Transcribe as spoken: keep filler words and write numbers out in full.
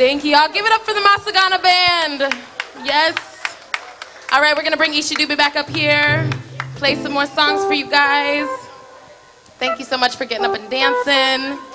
Thank you. I'll give it up for the Masagana Band. Yes. All right, we're going to bring Isha Dube back up here, play some more songs for you guys. Thank you so much for getting up and dancing.